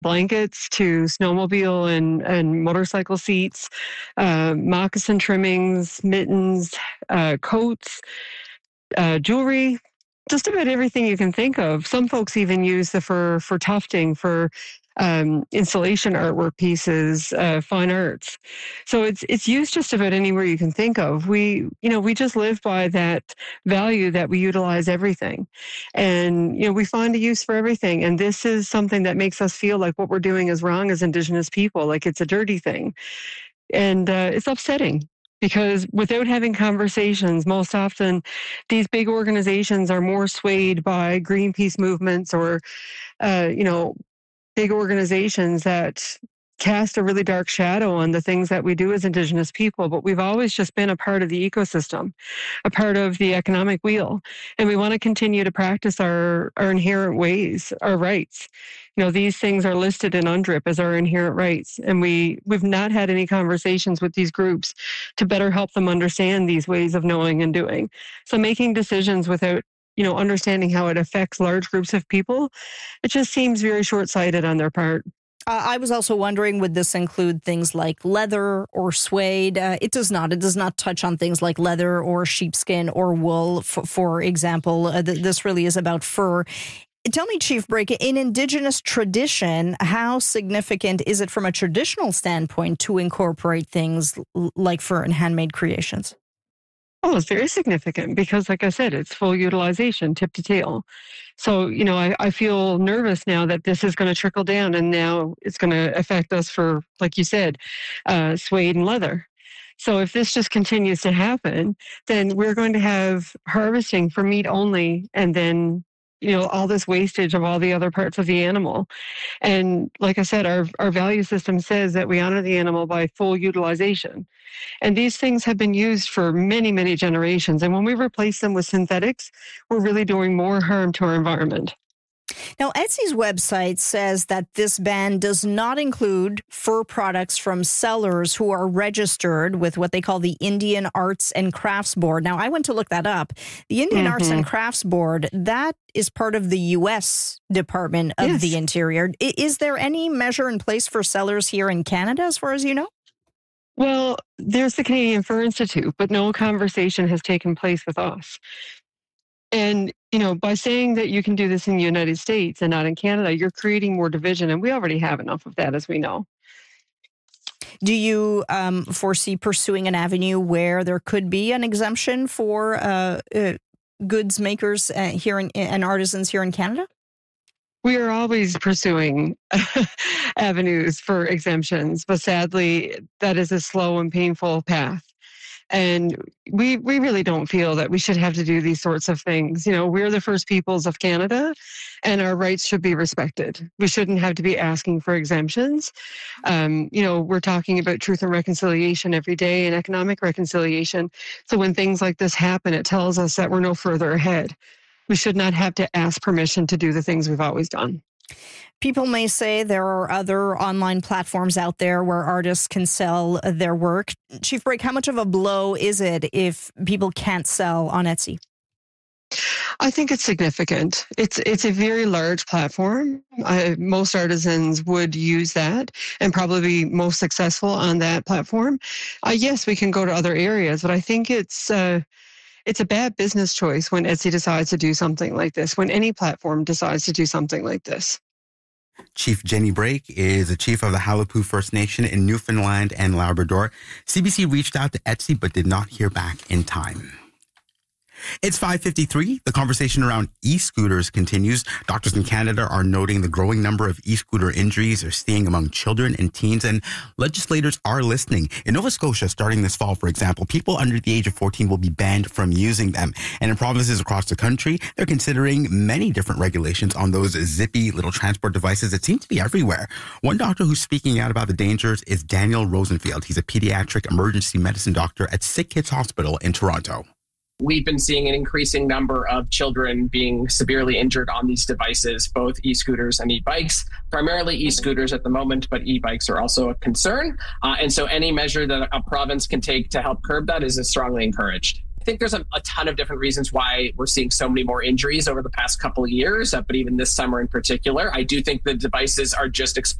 blankets to snowmobile and motorcycle seats, moccasin trimmings, mittens, coats, jewelry, just about everything you can think of. Some folks even use the fur for tufting, for installation artwork pieces, fine arts. So it's used just about anywhere you can think of. We just live by that value that we utilize everything, and we find a use for everything. And this is something that makes us feel like what we're doing is wrong as Indigenous people, like it's a dirty thing, and it's upsetting. Because without having conversations, most often these big organizations are more swayed by Greenpeace movements or, big organizations that cast a really dark shadow on the things that we do as Indigenous people. But we've always just been a part of the ecosystem, a part of the economic wheel. And we want to continue to practice our inherent ways, our rights. These things are listed in UNDRIP as our inherent rights. And we've not had any conversations with these groups to better help them understand these ways of knowing and doing. So making decisions without understanding how it affects large groups of people, it just seems very short-sighted on their part. I was also wondering, would this include things like leather or suede? It does not. It does not touch on things like leather or sheepskin or wool, for example. This really is about fur. Tell me, Chief Brake, in Indigenous tradition, how significant is it from a traditional standpoint to incorporate things like fur and handmade creations? Oh, it's very significant because, like I said, it's full utilization, tip to tail. So, I feel nervous now that this is going to trickle down and now it's going to affect us for, like you said, suede and leather. So if this just continues to happen, then we're going to have harvesting for meat only, and then all this wastage of all the other parts of the animal. And like I said, our value system says that we honor the animal by full utilization. And these things have been used for many, many generations. And when we replace them with synthetics, we're really doing more harm to our environment. Now, Etsy's website says that this ban does not include fur products from sellers who are registered with what they call the Indian Arts and Crafts Board. Now, I went to look that up. The Indian Arts and Crafts Board, that is part of the U.S. Department of the Interior. Is there any measure in place for sellers here in Canada, as far as you know? Well, there's the Canadian Fur Institute, but no conversation has taken place with us. And, by saying that you can do this in the United States and not in Canada, you're creating more division, and we already have enough of that, as we know. Do you foresee pursuing an avenue where there could be an exemption for goods makers and artisans here in Canada? We are always pursuing avenues for exemptions, but sadly, that is a slow and painful path. And we really don't feel that we should have to do these sorts of things. We're the first peoples of Canada, and our rights should be respected. We shouldn't have to be asking for exemptions. We're talking about truth and reconciliation every day and economic reconciliation. So when things like this happen, it tells us that we're no further ahead. We should not have to ask permission to do the things we've always done. People may say there are other online platforms out there where artists can sell their work. Chief Brake, how much of a blow is it if people can't sell on Etsy? I think it's significant. It's a very large platform. Most artisans would use that and probably be most successful on that platform. Yes, we can go to other areas, but I think it's a bad business choice when Etsy decides to do something like this, when any platform decides to do something like this. Chief Jenny Brake is the chief of the Halapu First Nation in Newfoundland and Labrador. CBC reached out to Etsy but did not hear back in time. It's 5:53. The conversation around e-scooters continues. Doctors in Canada are noting the growing number of e-scooter injuries are seeing among children and teens, and legislators are listening. In Nova Scotia, starting this fall, for example, people under the age of 14 will be banned from using them. And in provinces across the country, they're considering many different regulations on those zippy little transport devices that seem to be everywhere. One doctor who's speaking out about the dangers is Daniel Rosenfield. He's a pediatric emergency medicine doctor at Sick Kids Hospital in Toronto. We've been seeing an increasing number of children being severely injured on these devices, both e-scooters and e-bikes, primarily e-scooters at the moment, but e-bikes are also a concern. And so any measure that a province can take to help curb that is strongly encouraged. I think there's a ton of different reasons why we're seeing so many more injuries over the past couple of years, but even this summer in particular. I do think the devices are just exploding